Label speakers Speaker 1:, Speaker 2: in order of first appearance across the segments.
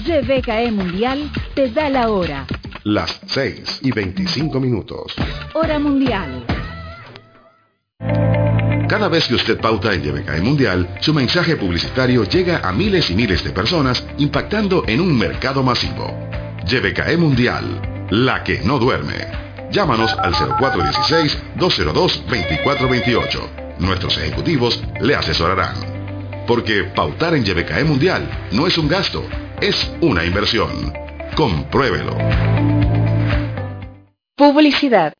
Speaker 1: YBKE Mundial te da la hora.
Speaker 2: Las 6:25.
Speaker 1: Hora mundial.
Speaker 2: Cada vez que usted pauta en YBKE Mundial, su mensaje publicitario llega a miles y miles de personas, impactando en un mercado masivo. YBKE Mundial, la que no duerme. Llámanos al 0416-202-2428. Nuestros ejecutivos le asesorarán. Porque pautar en YBKE Mundial no es un gasto, es una inversión. Compruébelo.
Speaker 1: Publicidad.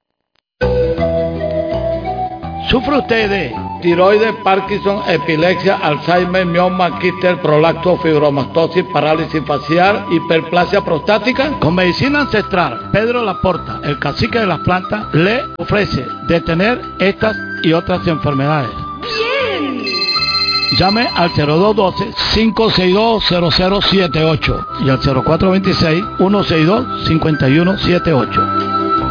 Speaker 3: ¿Sufre usted de tiroides, Parkinson, epilepsia, Alzheimer, mioma, quistes, prolapso, fibromastosis, parálisis facial, hiperplasia prostática? Con medicina ancestral, Pedro Laporta, el cacique de las plantas, le ofrece detener estas y otras enfermedades.
Speaker 1: ¡Bien!
Speaker 3: Llame al 0212-562-0078 y al 0426-162-5178.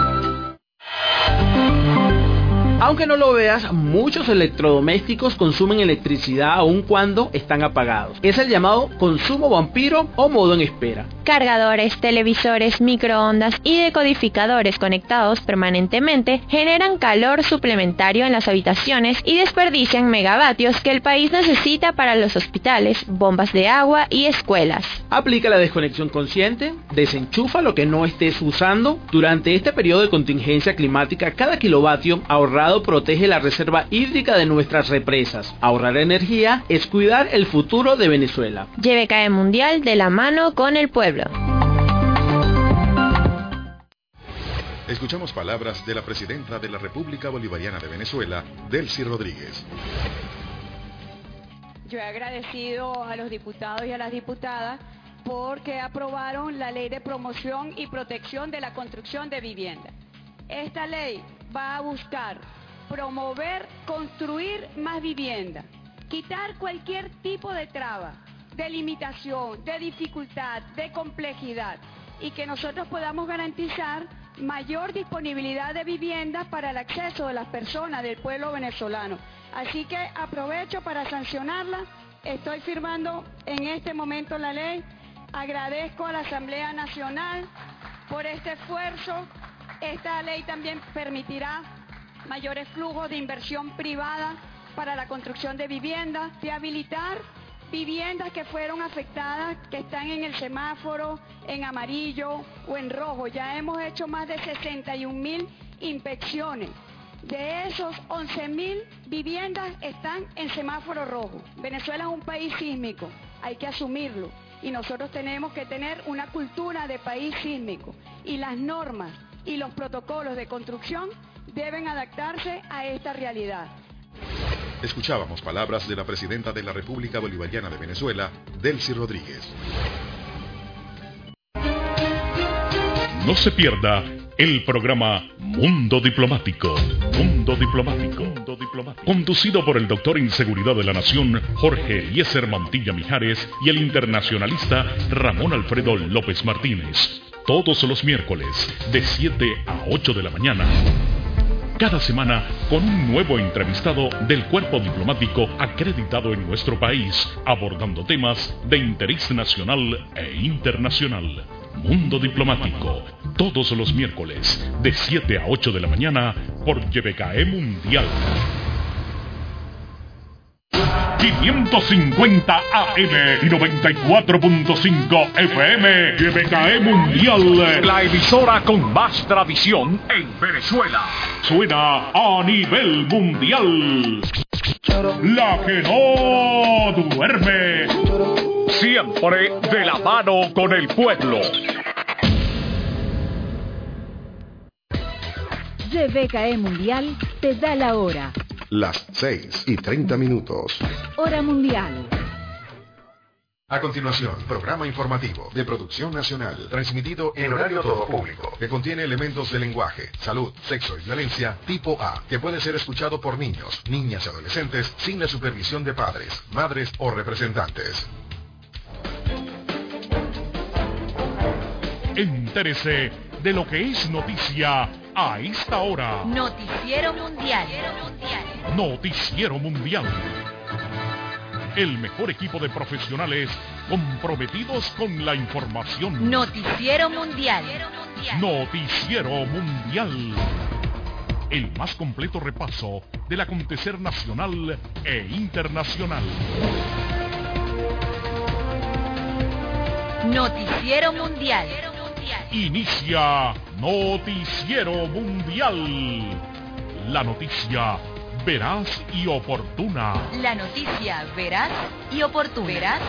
Speaker 4: Aunque no lo veas, muchos electrodomésticos consumen electricidad aun cuando están apagados. Es el llamado consumo vampiro o modo en espera.
Speaker 5: Cargadores, televisores, microondas y decodificadores conectados permanentemente generan calor suplementario en las habitaciones y desperdician megavatios que el país necesita para los hospitales, bombas de agua y escuelas.
Speaker 4: Aplica la desconexión consciente, desenchufa lo que no estés usando. Durante este periodo de contingencia climática, cada kilovatio ahorrado protege la reserva hídrica de nuestras represas. Ahorrar energía es cuidar el futuro de Venezuela.
Speaker 5: YBKE Mundial de la mano con el pueblo.
Speaker 2: Escuchamos palabras de la presidenta de la República Bolivariana de Venezuela, Delcy Rodríguez.
Speaker 6: Yo he agradecido a los diputados y a las diputadas porque aprobaron la Ley de Promoción y Protección de la Construcción de Vivienda. Esta ley va a buscar promover, construir más vivienda, quitar cualquier tipo de traba, de limitación, de dificultad, de complejidad, y que nosotros podamos garantizar mayor disponibilidad de viviendas para el acceso de las personas del pueblo venezolano. Así que aprovecho para sancionarla. Estoy firmando en este momento la ley. Agradezco a la Asamblea Nacional por este esfuerzo. Esta ley también permitirá mayores flujos de inversión privada para la construcción de viviendas, de habilitar viviendas que fueron afectadas, que están en el semáforo, en amarillo o en rojo. Ya hemos hecho más de 61.000 inspecciones. De esos, 11.000 viviendas están en semáforo rojo. Venezuela es un país sísmico, hay que asumirlo. Y nosotros tenemos que tener una cultura de país sísmico. Y las normas y los protocolos de construcción deben adaptarse a esta realidad.
Speaker 2: Escuchábamos palabras de la presidenta de la República Bolivariana de Venezuela, Delcy Rodríguez.
Speaker 7: No se pierda el programa Mundo Diplomático. Mundo Diplomático. Conducido por el doctor en Seguridad de la Nación, Jorge Eliezer Mantilla Mijares, y el internacionalista Ramón Alfredo López Martínez. Todos los miércoles, de 7 a 8 de la mañana. Cada semana con un nuevo entrevistado del cuerpo diplomático acreditado en nuestro país, abordando temas de interés nacional e internacional. Mundo Diplomático, todos los miércoles, de 7 a 8 de la mañana, por YBKE Mundial. 550 AM y 94.5 FM, YBKE Mundial, la emisora con más tradición en Venezuela. Suena a nivel mundial. La que no duerme, siempre de la mano con el pueblo.
Speaker 1: YBKE Mundial te da la hora.
Speaker 2: Las 6:30.
Speaker 1: Hora mundial.
Speaker 2: A continuación, programa informativo de producción nacional, transmitido en horario todo público, que contiene elementos de lenguaje, salud, sexo y violencia tipo A, que puede ser escuchado por niños, niñas y adolescentes sin la supervisión de padres, madres o representantes.
Speaker 7: Entérese de lo que es noticia a esta hora.
Speaker 8: Noticiero Mundial.
Speaker 7: Noticiero Mundial. El mejor equipo de profesionales comprometidos con la información.
Speaker 1: Noticiero Mundial.
Speaker 7: Noticiero Mundial. El más completo repaso del acontecer nacional e internacional.
Speaker 1: Noticiero Mundial.
Speaker 7: Inicia Noticiero Mundial. La noticia veraz y oportuna.
Speaker 1: La noticia veraz y oportuna.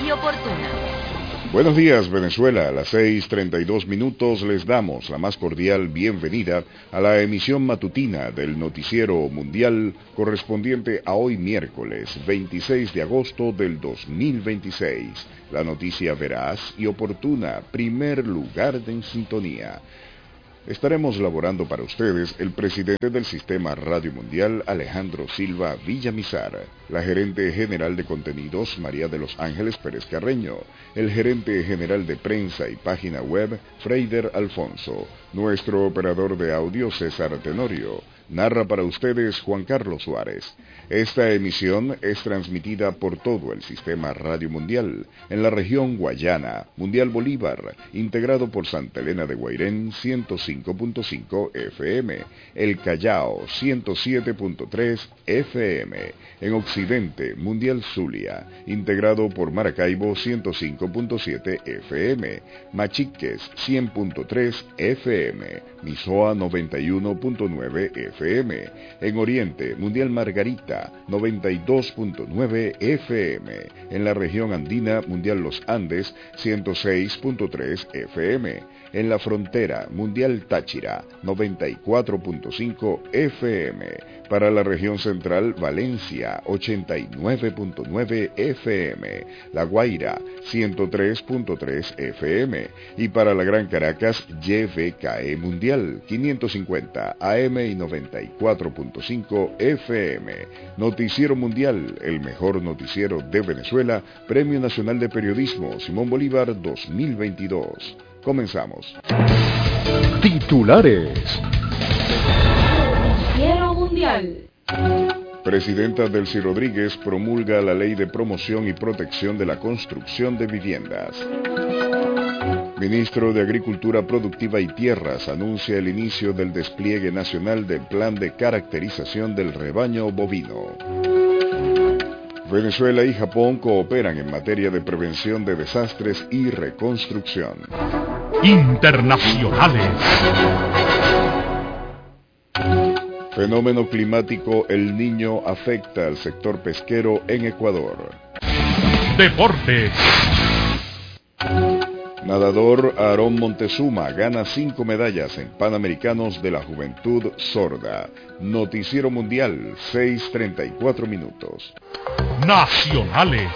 Speaker 2: Buenos días, Venezuela. A las 6:32 les damos la más cordial bienvenida a la emisión matutina del Noticiero Mundial correspondiente a hoy miércoles 26 de agosto del 2026. La noticia veraz y oportuna, primer lugar en sintonía. Estaremos laborando para ustedes el presidente del Sistema Radio Mundial, Alejandro Silva Villamizar, la gerente general de contenidos, María de los Ángeles Pérez Carreño, el gerente general de prensa y página web, Freider Alfonso, nuestro operador de audio, César Tenorio. Narra para ustedes Juan Carlos Suárez. Esta emisión es transmitida por todo el Sistema Radio Mundial, en la región Guayana, Mundial Bolívar, integrado por Santa Elena de Guairén, 105.5 FM, El Callao, 107.3 FM, en Occidente, Mundial Zulia, integrado por Maracaibo, 105.7 FM, Machiques, 100.3 FM, Misoa, 91.9 FM, en Oriente, Mundial Margarita, 92.9 FM, en la región andina, Mundial Los Andes, 106.3 FM, en la frontera, Mundial Táchira, 94.5 FM, para la región central, Valencia, 89.9 FM, La Guaira, 103.3 FM, y para la Gran Caracas, YVKE Mundial, 550 AM y 94.5 FM. Noticiero Mundial, el mejor noticiero de Venezuela, Premio Nacional de Periodismo Simón Bolívar 2022. Comenzamos.
Speaker 8: Titulares.
Speaker 1: Noticiero Mundial.
Speaker 2: Presidenta Delcy Rodríguez promulga la Ley de Promoción y Protección de la Construcción de Viviendas. Ministro de Agricultura Productiva y Tierras anuncia el inicio del despliegue nacional del Plan de Caracterización del Rebaño Bovino. Venezuela y Japón cooperan en materia de prevención de desastres y reconstrucción.
Speaker 7: Internacionales.
Speaker 2: Fenómeno climático El Niño afecta al sector pesquero en Ecuador.
Speaker 7: Deportes.
Speaker 2: Nadador Aarón Montezuma gana 5 medallas en Panamericanos de la Juventud Sorda. Noticiero Mundial, 6:34.
Speaker 7: Nacionales.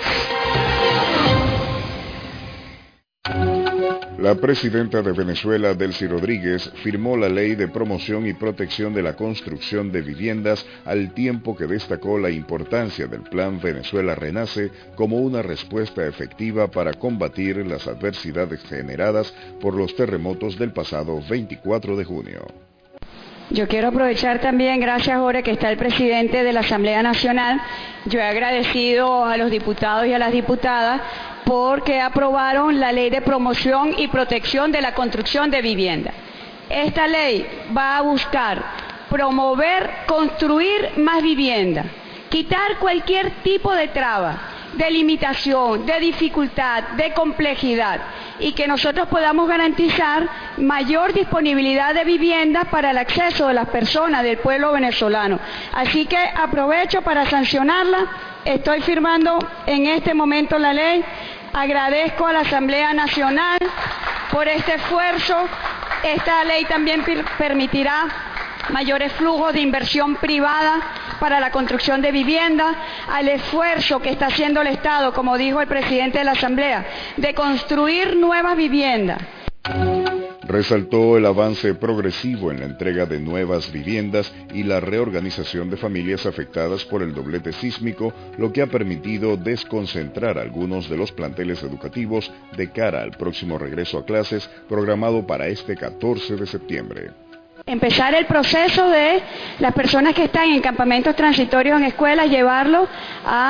Speaker 2: La presidenta de Venezuela, Delcy Rodríguez, firmó la Ley de Promoción y Protección de la Construcción de Viviendas al tiempo que destacó la importancia del Plan Venezuela Renace como una respuesta efectiva para combatir las adversidades generadas por los terremotos del pasado 24 de junio.
Speaker 6: Yo quiero aprovechar también, gracias Jorge, que está el presidente de la Asamblea Nacional. Yo he agradecido a los diputados y a las diputadas porque aprobaron la Ley de Promoción y Protección de la Construcción de Vivienda. Esta ley va a buscar promover, construir más vivienda, quitar cualquier tipo de traba, de limitación, de dificultad, de complejidad, y que nosotros podamos garantizar mayor disponibilidad de vivienda para el acceso de las personas del pueblo venezolano. Así que aprovecho para sancionarla. Estoy firmando en este momento la ley. Agradezco a la Asamblea Nacional por este esfuerzo. Esta ley también permitirá mayores flujos de inversión privada para la construcción de vivienda, al esfuerzo que está haciendo el Estado, como dijo el presidente de la Asamblea, de construir nuevas viviendas.
Speaker 2: Resaltó el avance progresivo en la entrega de nuevas viviendas y la reorganización de familias afectadas por el doblete sísmico, lo que ha permitido desconcentrar algunos de los planteles educativos de cara al próximo regreso a clases programado para este 14 de septiembre.
Speaker 6: Empezar el proceso de las personas que están en campamentos transitorios en escuelas, llevarlos a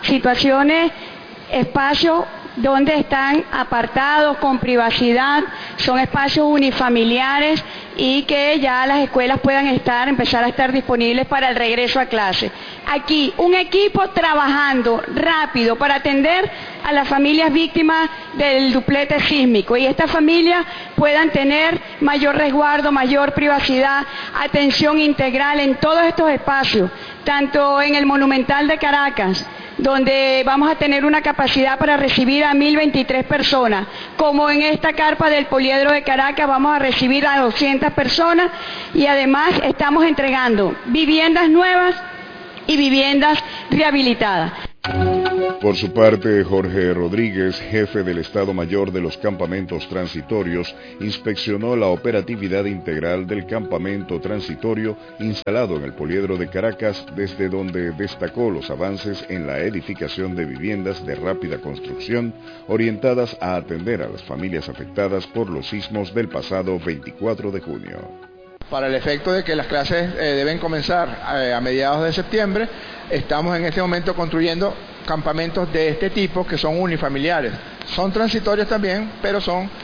Speaker 6: situaciones, espacios donde están apartados, con privacidad, son espacios unifamiliares y que ya las escuelas puedan empezar a estar disponibles para el regreso a clase. Aquí, un equipo trabajando rápido para atender a las familias víctimas del duplete sísmico y estas familias puedan tener mayor resguardo, mayor privacidad, atención integral en todos estos espacios, tanto en el Monumental de Caracas, donde vamos a tener una capacidad para recibir a 1.023 personas, como en esta carpa del Poliedro de Caracas vamos a recibir a 200 personas y además estamos entregando viviendas nuevas y viviendas rehabilitadas.
Speaker 8: Por su parte, Jorge Rodríguez, jefe del Estado Mayor de los Campamentos Transitorios, inspeccionó la operatividad integral del campamento transitorio instalado en el Poliedro de Caracas, desde donde destacó los avances en la edificación de viviendas de rápida construcción, orientadas a atender a las familias afectadas por los sismos del pasado 24 de junio.
Speaker 9: Para el efecto de que las clases deben comenzar a mediados de septiembre, estamos en este momento construyendo campamentos de este tipo que son unifamiliares. Son transitorios también, pero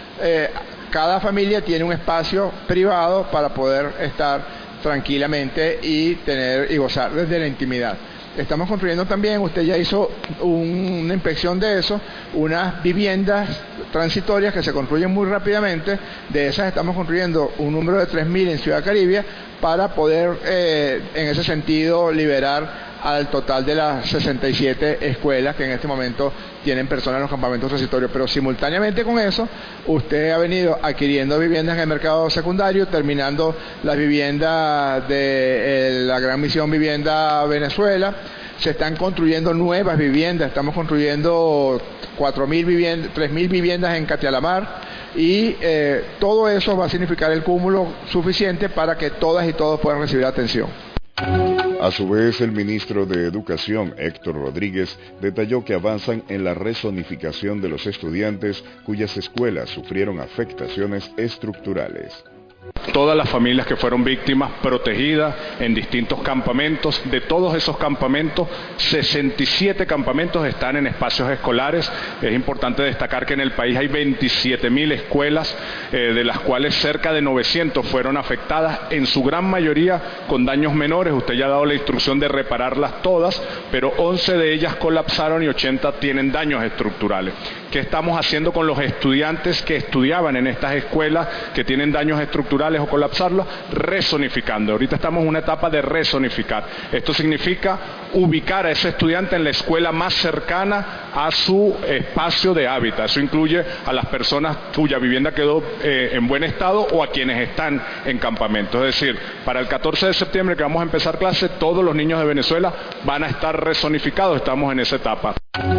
Speaker 9: cada familia tiene un espacio privado para poder estar tranquilamente y gozar desde la intimidad. Estamos construyendo también, usted ya hizo una inspección de eso, unas viviendas transitorias que se construyen muy rápidamente. De esas estamos construyendo un número de 3.000 en Ciudad Caribia para poder, en ese sentido, liberar al total de las 67 escuelas que en este momento tienen personas en los campamentos transitorios. Pero simultáneamente con eso, usted ha venido adquiriendo viviendas en el mercado secundario, terminando las viviendas de la Gran Misión Vivienda Venezuela. Se están construyendo nuevas viviendas, estamos construyendo 3.000 viviendas en Catialamar y todo eso va a significar el cúmulo suficiente para que todas y todos puedan recibir atención.
Speaker 8: A su vez, el ministro de Educación, Héctor Rodríguez, detalló que avanzan en la rezonificación de los estudiantes cuyas escuelas sufrieron afectaciones estructurales.
Speaker 10: Todas las familias que fueron víctimas protegidas en distintos campamentos. De todos esos campamentos, 67 campamentos están en espacios escolares. Es importante destacar que en el país hay 27.000 escuelas, de las cuales cerca de 900 fueron afectadas, en su gran mayoría con daños menores. Usted ya ha dado la instrucción de repararlas todas, pero 11 de ellas colapsaron y 80 tienen daños estructurales. ¿Qué estamos haciendo con los estudiantes que estudiaban en estas escuelas que tienen daños estructurales o colapsarlos? Rezonificando. Ahorita estamos en una etapa de rezonificar. Esto significa ubicar a ese estudiante en la escuela más cercana a su espacio de hábitat. Eso incluye a las personas cuya vivienda quedó en buen estado o a quienes están en campamento. Es decir, para el 14 de septiembre que vamos a empezar clase, todos los niños de Venezuela van a estar rezonificados. Estamos en esa etapa.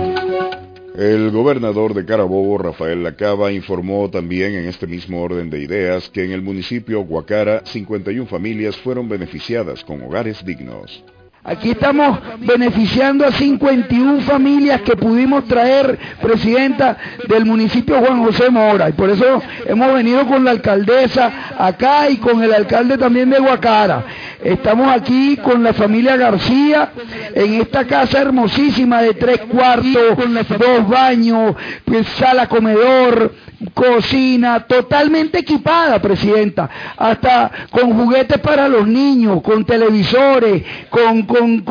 Speaker 8: El gobernador de Carabobo, Rafael Lacaba, informó también en este mismo orden de ideas que en el municipio Guacara 51 familias fueron beneficiadas con hogares dignos.
Speaker 11: Aquí estamos beneficiando a 51 familias que pudimos traer, presidenta, del municipio Juan José Mora. Y por eso hemos venido con la alcaldesa acá y con el alcalde también de Guacara. Estamos aquí con la familia García, en esta casa hermosísima de 3 cuartos, 2 baños, pues, sala, comedor, cocina, totalmente equipada, presidenta, hasta con juguetes para los niños, con televisores, con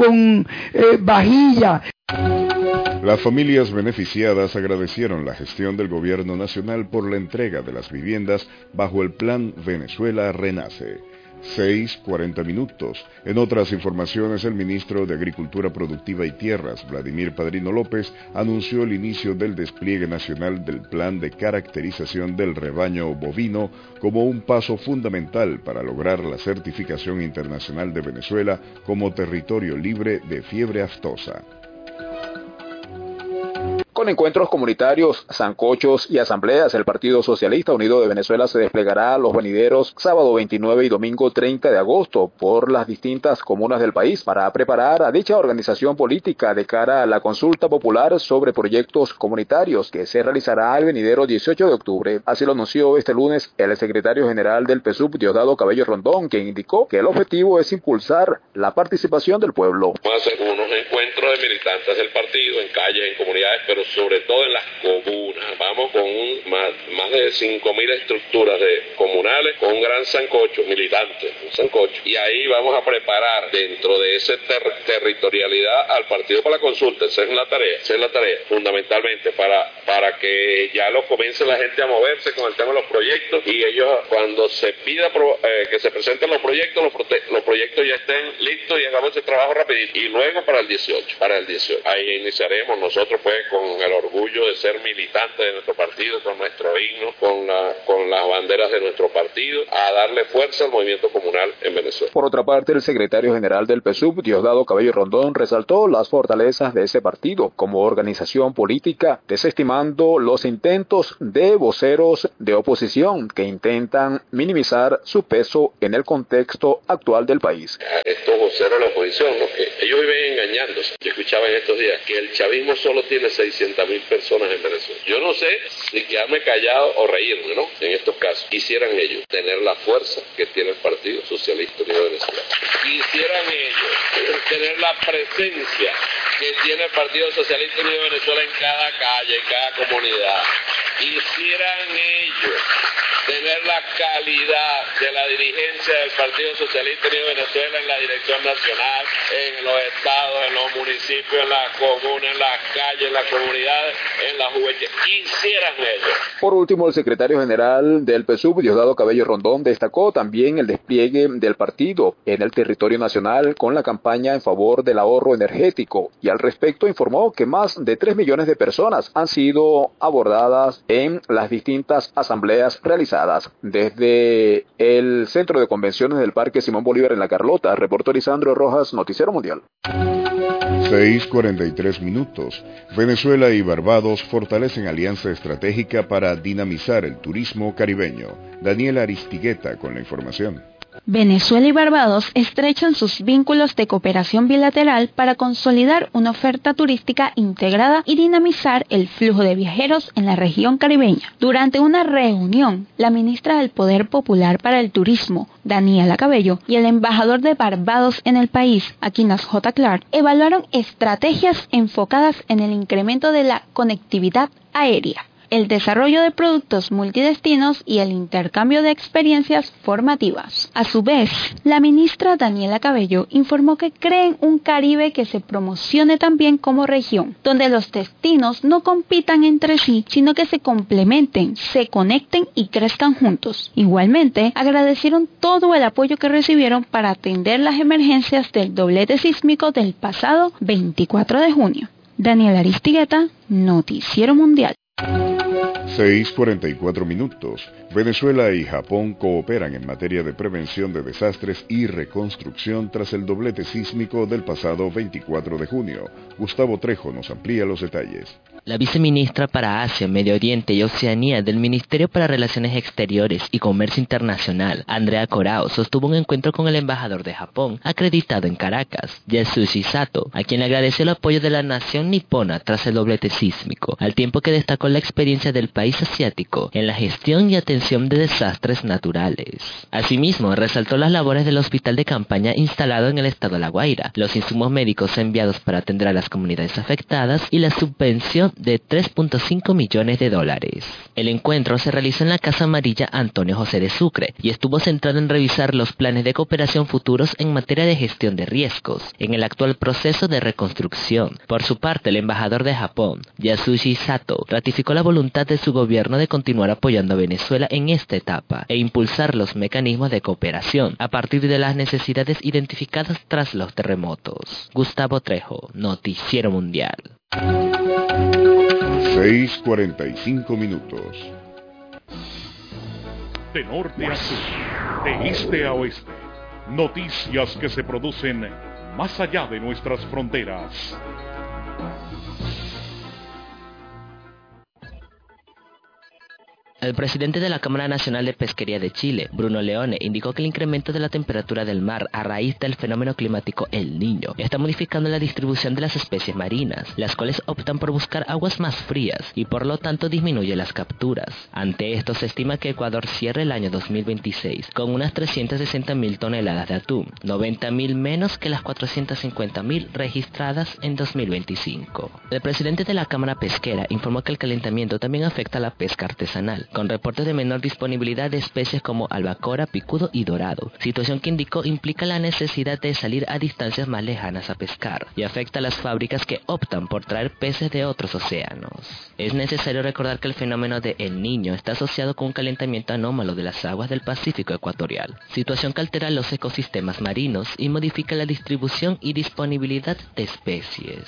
Speaker 11: vajilla.
Speaker 8: Las familias beneficiadas agradecieron la gestión del gobierno nacional por la entrega de las viviendas bajo el Plan Venezuela Renace. 6:40 minutos. En otras informaciones, el ministro de Agricultura Productiva y Tierras, Vladimir Padrino López, anunció el inicio del despliegue nacional del Plan de Caracterización del Rebaño Bovino como un paso fundamental para lograr la certificación internacional de Venezuela como territorio libre de fiebre aftosa.
Speaker 12: Con encuentros comunitarios, sancochos y asambleas, el Partido Socialista Unido de Venezuela se desplegará los venideros sábado 29 y domingo 30 de agosto por las distintas comunas del país para preparar a dicha organización política de cara a la consulta popular sobre proyectos comunitarios que se realizará el venidero 18 de octubre. Así lo anunció este lunes el secretario general del PSUV, Diosdado Cabello Rondón, quien indicó que el objetivo es impulsar la participación del pueblo.
Speaker 13: Vamos a hacer unos encuentros de militantes del partido en calles, en comunidades, pero sobre todo en las comunas. Vamos con más de 5.000 estructuras comunales con un gran sancocho, militantes, un sancocho. Y ahí vamos a preparar dentro de esa territorialidad al partido para la consulta. Esa es la tarea, fundamentalmente, para que ya lo comience la gente a moverse con el tema de los proyectos y ellos, cuando se pida que se presenten los proyectos ya estén listos y hagamos ese trabajo rapidito. Y luego para el 18. Ahí iniciaremos nosotros pues con el orgullo de ser militantes de nuestro partido, con nuestro himno, con las banderas de nuestro partido, a darle fuerza al movimiento comunal en Venezuela.
Speaker 12: Por otra parte, el secretario general del PSUV, Diosdado Cabello Rondón, resaltó las fortalezas de ese partido como organización política, desestimando los intentos de voceros de oposición que intentan minimizar su peso en el contexto actual del país.
Speaker 13: Estos voceros de la oposición, ¿no? Que ellos viven engañándose. Yo escuchaba en estos días que el chavismo solo tiene 600.000 personas en Venezuela. Yo no sé si quedarme callado o reírme, ¿no? En estos casos. Quisieran ellos tener la fuerza que tiene el Partido Socialista Unido de Venezuela. Quisieran ellos tener la presencia que tiene el Partido Socialista Unido de Venezuela en cada calle, en cada comunidad. Quisieran ellos tener la calidad de la dirigencia del Partido Socialista Unido de Venezuela en la dirección nacional, en los estados, en los municipios, en las comunas, en las calles, en las comunidades, en la juventud. Quisieran ellos.
Speaker 12: Por último, el secretario general del PSUV, Diosdado Cabello Rondón, destacó también el despliegue del partido en el territorio nacional con la campaña en favor del ahorro energético y al respecto informó que más de 3 millones de personas han sido abordadas en las distintas asambleas realizadas. Desde el Centro de Convenciones del Parque Simón Bolívar en La Carlota, reportó Lisandro Rojas, Noticiero Mundial.
Speaker 8: 6:43 minutos. Venezuela y Barbados fortalecen alianza estratégica para dinamizar el turismo caribeño. Daniela Aristigueta con la información.
Speaker 14: Venezuela y Barbados estrechan sus vínculos de cooperación bilateral para consolidar una oferta turística integrada y dinamizar el flujo de viajeros en la región caribeña. Durante una reunión, la ministra del Poder Popular para el Turismo, Daniela Cabello, y el embajador de Barbados en el país, Aquinas J. Clark, evaluaron estrategias enfocadas en el incremento de la conectividad aérea, el desarrollo de productos multidestinos y el intercambio de experiencias formativas. A su vez, la ministra Daniela Cabello informó que creen un Caribe que se promocione también como región, donde los destinos no compitan entre sí, sino que se complementen, se conecten y crezcan juntos. Igualmente, agradecieron todo el apoyo que recibieron para atender las emergencias del doblete sísmico del pasado 24 de junio. Daniela Aristigueta, Noticiero Mundial.
Speaker 8: 6:44 minutos. Venezuela y Japón cooperan en materia de prevención de desastres y reconstrucción tras el doblete sísmico del pasado 24 de junio. Gustavo Trejo nos amplía los detalles.
Speaker 15: La viceministra para Asia, Medio Oriente y Oceanía del Ministerio para Relaciones Exteriores y Comercio Internacional, Andrea Corao, sostuvo un encuentro con el embajador de Japón, acreditado en Caracas, Yasushi Sato, a quien le agradeció el apoyo de la nación nipona tras el doblete sísmico, al tiempo que destacó la experiencia del país asiático en la gestión y atención de desastres naturales. Asimismo, resaltó las labores del hospital de campaña instalado en el estado La Guaira, los insumos médicos enviados para atender a las comunidades afectadas y la subvención de $3.5 millones. El encuentro se realizó en la Casa Amarilla Antonio José de Sucre y estuvo centrado en revisar los planes de cooperación futuros en materia de gestión de riesgos en el actual proceso de reconstrucción. Por su parte, el embajador de Japón, Yasushi Sato, ratificó la voluntad de su gobierno de continuar apoyando a Venezuela en esta etapa e impulsar los mecanismos de cooperación a partir de las necesidades identificadas tras los terremotos. Gustavo Trejo, Noticiero Mundial.
Speaker 8: 6:45 minutos.
Speaker 7: De norte a sur, de este a oeste, noticias que se producen más allá de nuestras fronteras.
Speaker 15: El presidente de la Cámara Nacional de Pesquería de Chile, Bruno Leone, indicó que el incremento de la temperatura del mar a raíz del fenómeno climático El Niño está modificando la distribución de las especies marinas, las cuales optan por buscar aguas más frías y por lo tanto disminuye las capturas. Ante esto se estima que Ecuador cierre el año 2026 con unas 360.000 toneladas de atún, 90.000 menos que las 450.000 registradas en 2025. El presidente de la Cámara Pesquera informó que el calentamiento también afecta a la pesca artesanal, con reportes de menor disponibilidad de especies como albacora, picudo y dorado, situación que indicó implica la necesidad de salir a distancias más lejanas a pescar y afecta a las fábricas que optan por traer peces de otros océanos. Es necesario recordar que el fenómeno de El Niño está asociado con un calentamiento anómalo de las aguas del Pacífico ecuatorial, situación que altera los ecosistemas marinos y modifica la distribución y disponibilidad de especies.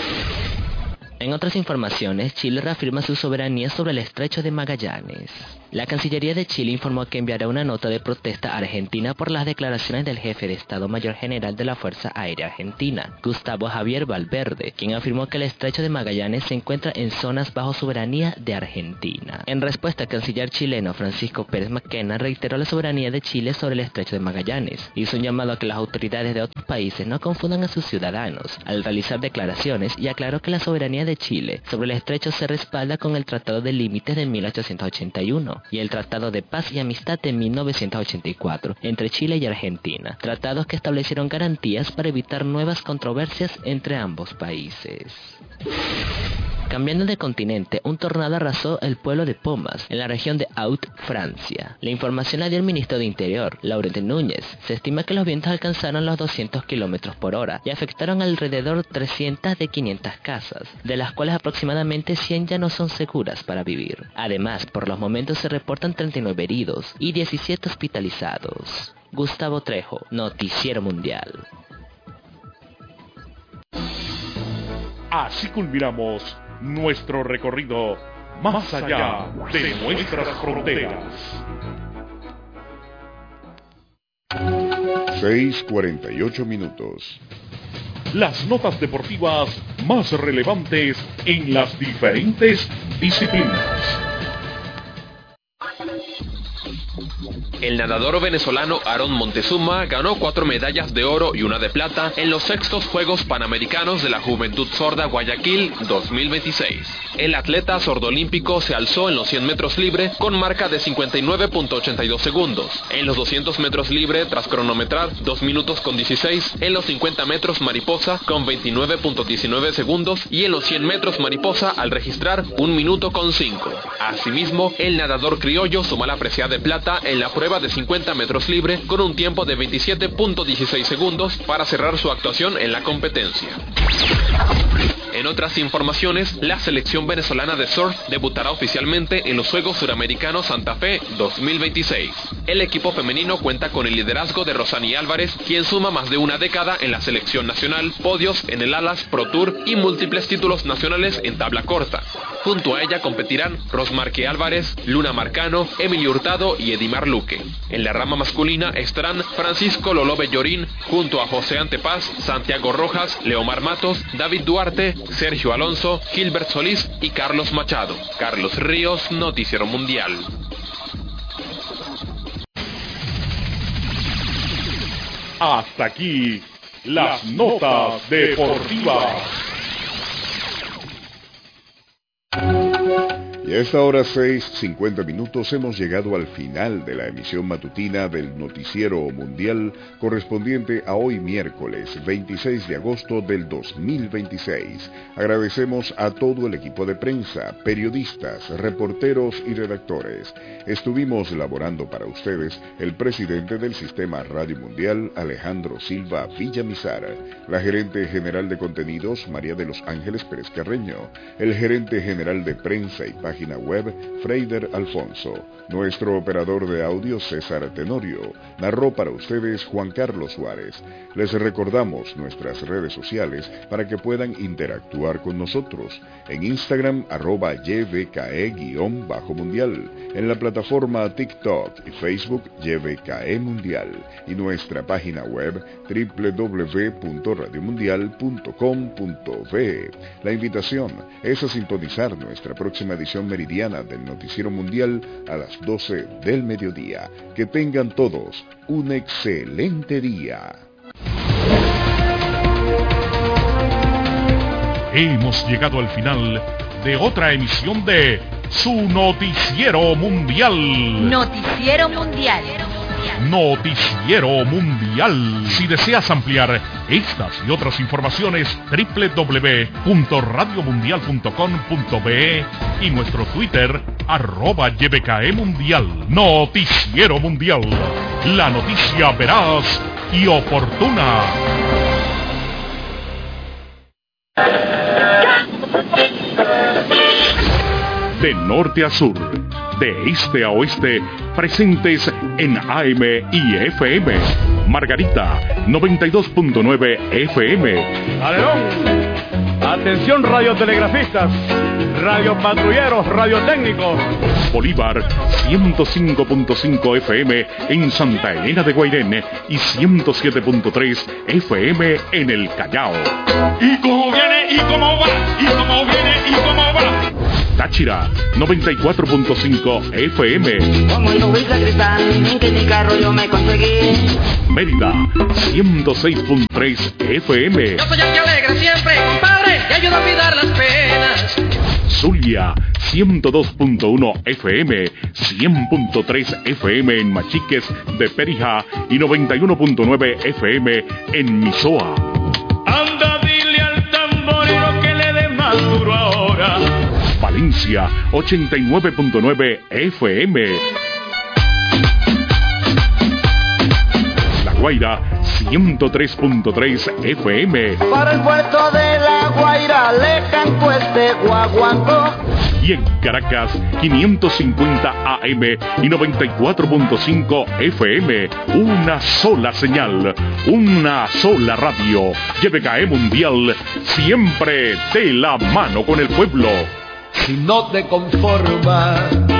Speaker 15: En otras informaciones, Chile reafirma su soberanía sobre el Estrecho de Magallanes. La Cancillería de Chile informó que enviará una nota de protesta a Argentina por las declaraciones del jefe de Estado Mayor General de la Fuerza Aérea Argentina, Gustavo Javier Valverde, quien afirmó que el Estrecho de Magallanes se encuentra en zonas bajo soberanía de Argentina. En respuesta, el canciller chileno Francisco Pérez Mackenna reiteró la soberanía de Chile sobre el Estrecho de Magallanes. Hizo un llamado a que las autoridades de otros países no confundan a sus ciudadanos al realizar declaraciones y aclaró que la soberanía de Chile sobre el estrecho se respalda con el Tratado de Límites de 1881 y el Tratado de Paz y Amistad de 1984 entre Chile y Argentina, tratados que establecieron garantías para evitar nuevas controversias entre ambos países. Cambiando de continente, un tornado arrasó el pueblo de Pomas, en la región de Aut, Francia. La información la dio el ministro de Interior, Laurent Núñez. Se estima que los vientos alcanzaron los 200 km por hora y afectaron alrededor 300 de 500 casas, de las cuales aproximadamente 100 ya no son seguras para vivir. Además, por los momentos se reportan 39 heridos y 17 hospitalizados. Gustavo Trejo, Noticiero Mundial.
Speaker 7: Así culminamos nuestro recorrido más allá de nuestras fronteras.
Speaker 8: 6:48.
Speaker 7: Las notas deportivas más relevantes en las diferentes disciplinas.
Speaker 16: El nadador venezolano Aaron Montezuma ganó 4 medallas de oro y 1 de plata en los 6º Juegos Panamericanos de la Juventud Sorda Guayaquil 2026. El atleta sordolímpico se alzó en los 100 metros libre con marca de 59.82 segundos. En los 200 metros libre, tras cronometrar 2 minutos con 16, en los 50 metros mariposa con 29.19 segundos y en los 100 metros mariposa al registrar 1 minuto con 5. Asimismo, el nadador criollo sumó la presea de plata en la prueba de 50 metros libre con un tiempo de 27.16 segundos para cerrar su actuación en la competencia. En otras informaciones, la selección venezolana de surf debutará oficialmente en los Juegos Suramericanos Santa Fe 2026. El equipo femenino cuenta con el liderazgo de Rosani Álvarez, quien suma más de una década en la selección nacional, podios en el Alas Pro Tour y múltiples títulos nacionales en tabla corta. Junto a ella competirán Rosmarque Álvarez, Luna Marcano, Emily Hurtado y Edimar Luque. En la rama masculina estarán Francisco Lolo Bellorín, junto a José Antepaz, Santiago Rojas, Leomar Matos, David Duarte, Sergio Alonso, Gilbert Solís y Carlos Machado. Carlos Ríos, Noticiero Mundial.
Speaker 7: Hasta aquí las notas deportivas.
Speaker 8: Y a esta hora 6:50 hemos llegado al final de la emisión matutina del Noticiero Mundial correspondiente a hoy miércoles 26 de agosto del 2026. Agradecemos a todo el equipo de prensa, periodistas, reporteros y redactores. Estuvimos laborando para ustedes el presidente del Sistema Radio Mundial, Alejandro Silva Villamizar, la gerente general de contenidos, María de los Ángeles Pérez Carreño, el gerente general de prensa y página web, Freider Alfonso, nuestro operador de audio, César Tenorio, narró para ustedes Juan Carlos Suárez. Les recordamos nuestras redes sociales para que puedan interactuar con nosotros. En Instagram, @YVKE_mundial, en la plataforma TikTok y Facebook, YVKE Mundial, y nuestra página web, www.radiomundial.com.be. La invitación es a sintonizar nuestra próxima edición edición meridiana del Noticiero Mundial a las 12 del mediodía. Que tengan todos un excelente día.
Speaker 7: Hemos llegado al final de otra emisión de su Noticiero Mundial.
Speaker 1: Noticiero Mundial.
Speaker 7: Noticiero Mundial. Si deseas ampliar estas y otras informaciones, www.radiomundial.com.be y nuestro Twitter, @YBKEmundial. Noticiero Mundial. La noticia veraz y oportuna. De norte a sur, de este a oeste, presentes en AM y FM. Margarita, 92.9 FM.
Speaker 17: ¡Alerón! Atención radiotelegrafistas, radiopatrulleros, radiotécnicos.
Speaker 7: Bolívar, 105.5 FM en Santa Elena de Guairén y 107.3 FM en el Callao.
Speaker 17: ¿Y cómo viene? ¿Y cómo va? ¿Y cómo viene? ¿Y cómo va?
Speaker 7: Táchira, 94.5 FM.
Speaker 18: Como en Luisa Cristal, que mi carro yo me conseguí.
Speaker 7: Mérida, 106.3 FM.
Speaker 18: Yo soy el que alegra siempre, compadre, y ayuda a olvidar las penas.
Speaker 7: Zulia, 102.1 FM, 100.3 FM en Machiques de Perijá y 91.9 FM en Misoa.
Speaker 17: Anda, dile al tamborero que le dé más duro ahora.
Speaker 7: Valencia, 89.9 FM. La Guaira, 103.3 FM.
Speaker 18: Para el puerto de La Guaira le canto este guaguancó.
Speaker 7: Y en Caracas, 550 AM y 94.5 FM. Una sola señal, una sola radio. YBKE Mundial, siempre de la mano con el pueblo.
Speaker 19: Si no te conformas.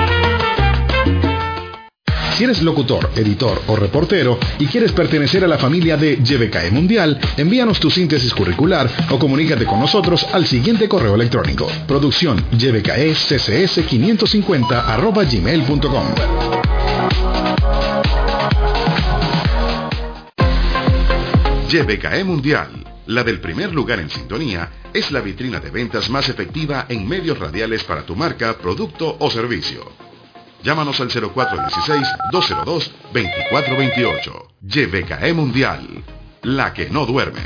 Speaker 2: Si eres locutor, editor o reportero y quieres pertenecer a la familia de YBKE Mundial, envíanos tu síntesis curricular o comunícate con nosotros al siguiente correo electrónico: producción ybkeccs550@gmail.com. YBKE Mundial, la del primer lugar en sintonía, es la vitrina de ventas más efectiva en medios radiales para tu marca, producto o servicio. Llámanos al 0416-202-2428. YBKE Mundial, la que no duerme.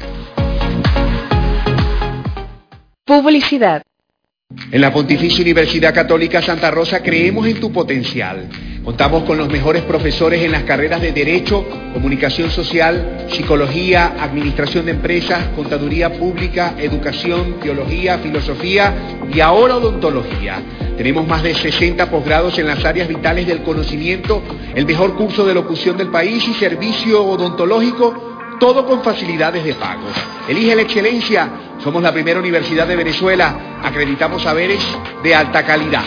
Speaker 20: Publicidad.
Speaker 21: En la Pontificia Universidad Católica Santa Rosa creemos en tu potencial. Contamos con los mejores profesores en las carreras de Derecho, Comunicación Social, Psicología, Administración de Empresas, Contaduría Pública, Educación, Teología, Filosofía y ahora Odontología. Tenemos más de 60 posgrados en las áreas vitales del conocimiento, el mejor curso de locución del país y servicio odontológico, todo con facilidades de pago. Elige la excelencia. Somos la primera universidad de Venezuela. Acreditamos saberes de alta calidad.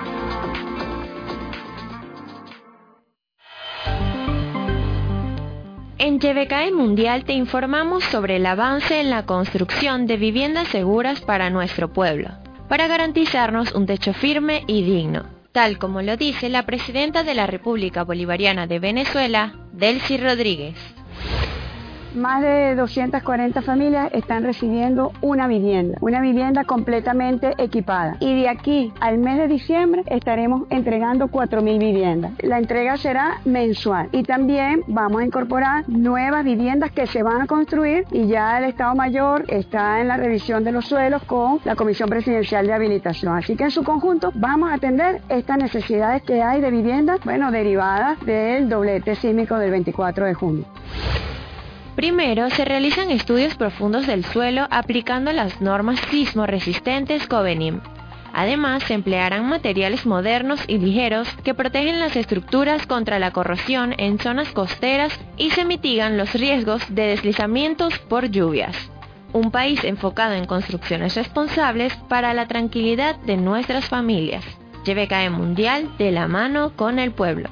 Speaker 5: En YBKE Mundial te informamos sobre el avance en la construcción de viviendas seguras para nuestro pueblo, para garantizarnos un techo firme y digno, tal como lo dice la presidenta de la República Bolivariana de Venezuela, Delcy Rodríguez.
Speaker 6: Más de 240 familias están recibiendo una vivienda completamente equipada. Y de aquí al mes de diciembre estaremos entregando 4.000 viviendas. La entrega será mensual y también vamos a incorporar nuevas viviendas que se van a construir y ya el Estado Mayor está en la revisión de los suelos con la Comisión Presidencial de Habilitación. Así que en su conjunto vamos a atender estas necesidades que hay de viviendas, derivadas del doblete sísmico del 24 de junio.
Speaker 5: Primero, se realizan estudios profundos del suelo aplicando las normas sismo resistentes Covenim. Además, se emplearán materiales modernos y ligeros que protegen las estructuras contra la corrosión en zonas costeras y se mitigan los riesgos de deslizamientos por lluvias. Un país enfocado en construcciones responsables para la tranquilidad de nuestras familias. YBKE Mundial, de la mano con el pueblo.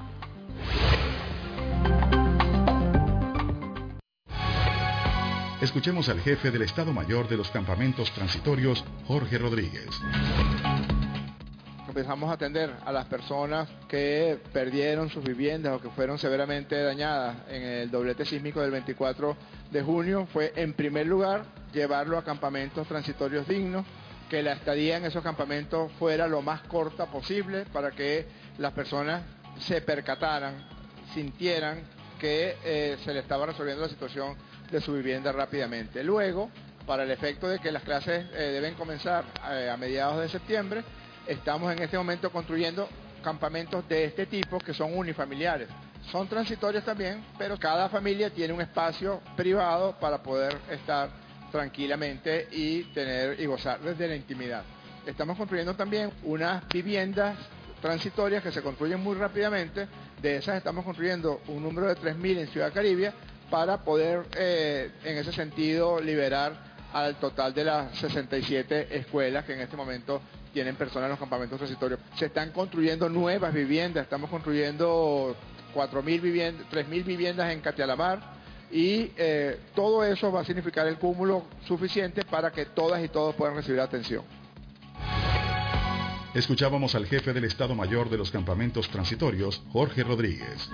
Speaker 2: Escuchemos al jefe del Estado Mayor de los Campamentos Transitorios, Jorge Rodríguez.
Speaker 9: comenzamos a atender a las personas que perdieron sus viviendas o que fueron severamente dañadas en el doblete sísmico del 24 de junio, fue en primer lugar llevarlo a campamentos transitorios dignos, que la estadía en esos campamentos fuera lo más corta posible para que las personas se percataran, sintieran que se le estaba resolviendo la situación de su vivienda rápidamente. Luego, para el efecto de que las clases deben comenzar a mediados de septiembre, estamos en este momento construyendo campamentos de este tipo que son unifamiliares. Son transitorios también, pero cada familia tiene un espacio privado para poder estar tranquilamente y gozar desde la intimidad. Estamos construyendo también unas viviendas transitorias que se construyen muy rápidamente. De esas estamos construyendo un número de 3.000 en Ciudad Caribia para poder en ese sentido liberar al total de las 67 escuelas que en este momento tienen personas en los campamentos transitorios. Se están construyendo nuevas viviendas, estamos construyendo 4.000 viviendas, 3.000 viviendas en Catialamar, y todo eso va a significar el cúmulo suficiente para que todas y todos puedan recibir atención.
Speaker 2: Escuchábamos al jefe del Estado Mayor de los Campamentos Transitorios, Jorge Rodríguez.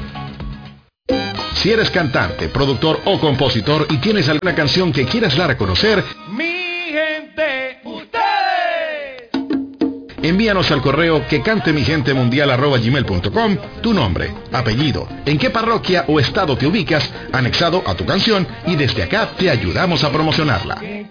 Speaker 2: Si eres cantante, productor o compositor y tienes alguna canción que quieras dar a conocer,
Speaker 17: Mi gente, ustedes.
Speaker 2: Envíanos al correo quecantemigentemundial@gmail.com tu nombre, apellido, en qué parroquia o estado te ubicas, anexado a tu canción, y desde acá te ayudamos a promocionarla.